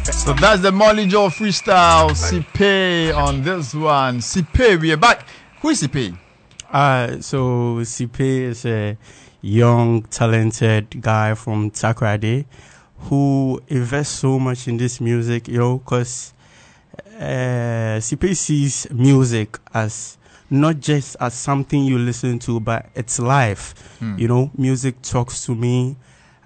So that's the Molly Joe freestyle. Sipe on this one. Sipe, we are back. Who is Sipe? So Sipe is a young, talented guy from Takoradi who invests so much in this music, because Sipe sees music as not just as something you listen to, but it's life. Music talks to me.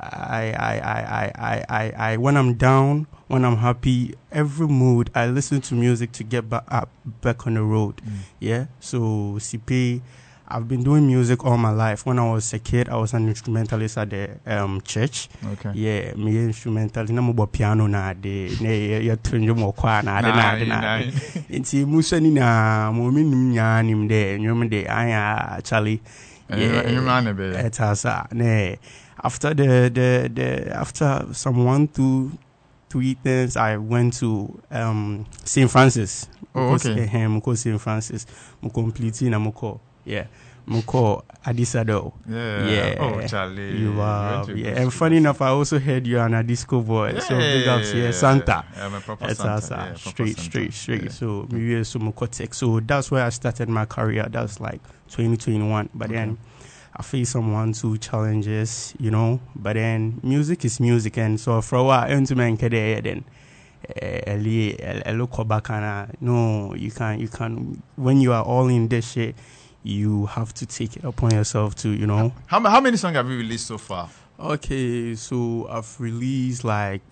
I when I'm down, when I'm happy, every mood, I listen to music to get back on the road. Yeah. So Sipe, I've been doing music all my life. When I was a kid, I was an instrumentalist at the church. Okay. Yeah, me instrumentalist. Na mo piano na de ne ya tunjo mo kwa na de na. Inti musa ni na mo minum nya nim de nyom de aya actually. Yeah. It has ne. After after some 1, 2, 3 things, I went to St. Francis. Oh, okay. Muko St. Francis. Muko completely na muko. Yeah. Muko Adisado. Yeah. Oh, Charlie. You are. Yeah. And funny enough, I also heard you are a disco boy. Yeah, so big ups here. Santa. I'm a proper Santa. Yeah, straight. Yeah. So maybe so Muko Tech. So that's where I started my career. That's like 2021. But then I faced some 1-2 challenges, but then music is music, and so for a while, then look back and no, you can when you are all in this shit, you have to take it upon yourself to, How many songs have you released so far? Okay, so I've released like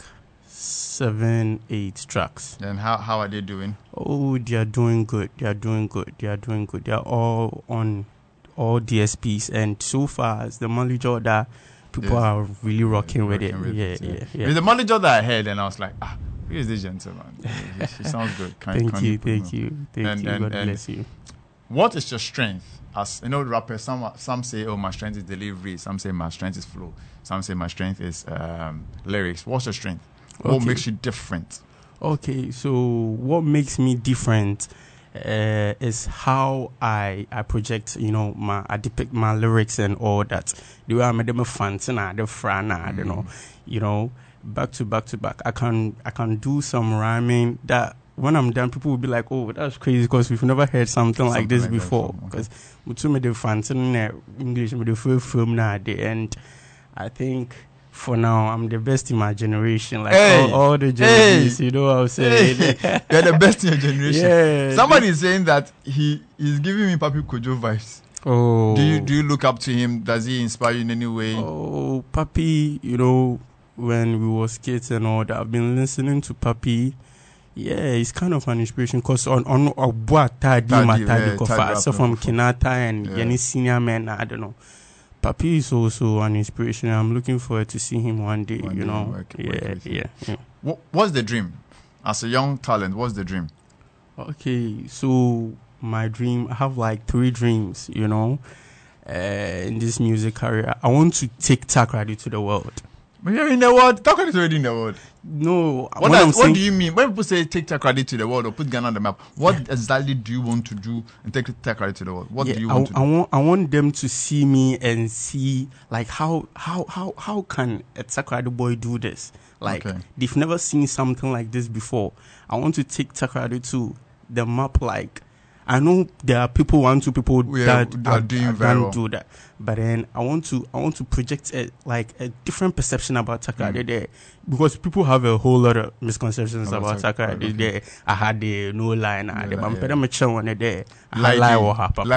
7, 8 tracks. And how are they doing? Oh, they are doing good. They are all on all DSPs, and so far as the Molly Joe that people are really rocking with it. Yeah. It's the Molly Joe that I heard, and I was like, who is this gentleman? She sounds good. Thank you. God bless you. What is your strength? As you know, rappers, some say, my strength is delivery. Some say my strength is flow. Some say my strength is lyrics. What's your strength? What makes you different? Okay, so what makes me different is how I project, I depict my lyrics and all that. The way I made them fancy, the fran, back to back. I can do some rhyming that when I'm done, people will be like, "Oh, that's crazy," because we've never heard something like this before. Because we made the fancy English with the full film now, and I think. For now, I'm the best in my generation. Like all the generations, you know what I'm saying? You're the best in your generation. Yeah. Somebody is saying that he's giving me Papi Kojo vibes. Oh. Do you look up to him? Does he inspire you in any way? Oh, Papi, when we was kids and all that, I've been listening to Papi. Yeah, he's kind of an inspiration because on Obuata Di Kofa, so from Kinata and any senior men, I don't know. Papi is also an inspiration. I'm looking forward to see him one day, Yeah. What's the dream? As a young talent, what's the dream? Okay, so my dream, I have like 3 dreams, in this music career. I want to take Takoradi to the world. But you're in the world. Takoradi is already in the world. No. What do you mean? When people say take Takoradi to the world or put Ghana on the map, what exactly do you want to do and take Takoradi to the world? What do you want to do? I want them to see me and see like how can a Takoradi boy do this? Like they've never seen something like this before. I want to take Takoradi to the map. Like I know there are people, 1-2 people that are doing very well. Do that, but then I want to project a different perception about Takoradi there, because people have a whole lot of misconceptions about Takoradi there. I had the no line, I'm better mature one there. Lie or happen.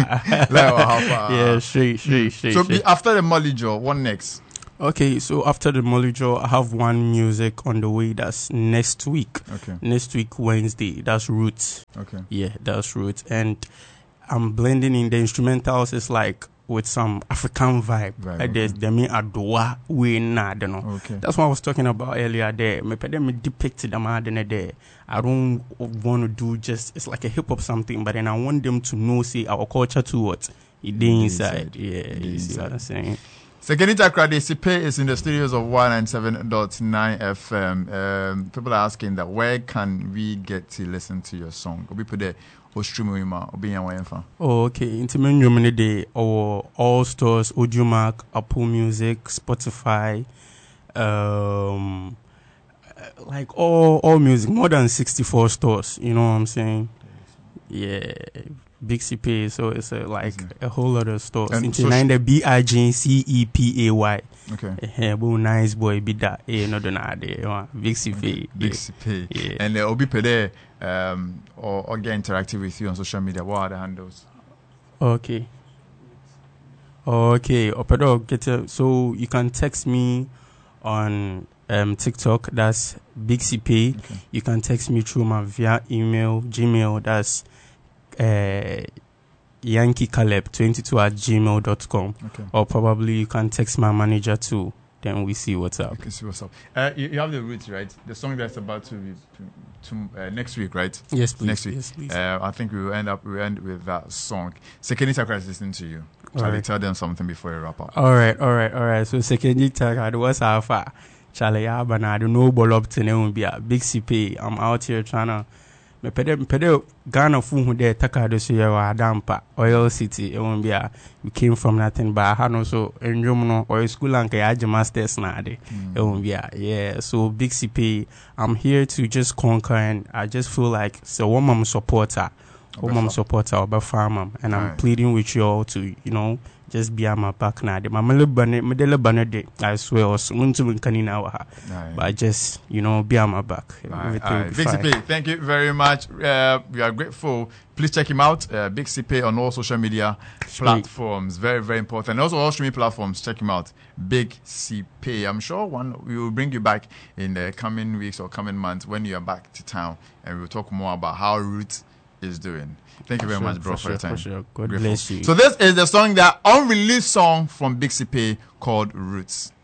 Yeah, straight. So after the Molly Joe, what next? Okay, so after the Molly Joe, I have one music on the way. That's next week. Okay. Next week, Wednesday. That's Roots. Okay. Yeah, that's Roots. And I'm blending in the instrumentals. It's like with some African vibe. Right, There's the me adoa we na, I don't know. Okay. That's what I was talking about earlier there. Me depicted them there. I don't want to do just, it's like a hip hop something, but then I want them to know, say, our culture to what? It inside. Yeah, you see what I'm saying? Sekeni Takoradi, Sipe is in the studios of 197.9 FM. People are asking that where can we get to listen to your song? Obi put Oh, okay. Intimate Day or all stores, Audiomack, Apple Music, Spotify, like all music, more than 64 stores. You know what I'm saying? Yeah, Big CPA. So it's a whole lot of stores. Into the BIGCEPAY. Okay. Nice boy, be that. No, Big CPA. Big CPA. Yeah. And Obi Pede or get interactive with you on social media. What are the handles? Okay. Opedo get so you can text me on TikTok. That's Big CPA. Okay. You can text me through my via email, Gmail. That's yankeecaleb22@gmail.com. Okay. Or probably you can text my manager too. Then we see what's up. Okay, see what's up. You have the Roots, right? The song that's about to be next week, right? Yes, please. Next week. Yes, please. I think we end with that song. Sekeni Takra is listening to you. Charlie, tell them something before you wrap up. All right. So Sekeni Takra, what's our far? Charlie, I don't know ball up to be a Big CP. I'm out here trying to. Me pede Ghana fu hu de Takado so ya Adampa Oil City. It won't be a we came from nothing, but I had also enjoyment no oil school and I masters na de. It won't be a yeah. So Big CP, I'm here to just conquer, and I just feel like so one mom supporter, or farmer, and I'm pleading with you all to just be on my back now. My banner, I swear, but just be on my back. Big CP, thank you very much. We are grateful. Please check him out, Big CP, on all social media platforms. Very, very important. And also all streaming platforms. Check him out, Big CP. I'm sure we will bring you back in the coming weeks or coming months when you are back to town, and we'll talk more about how Roots is doing. Thank you very much, bro, for your time. God bless you. So this is the song, that unreleased song from Big CP called Roots.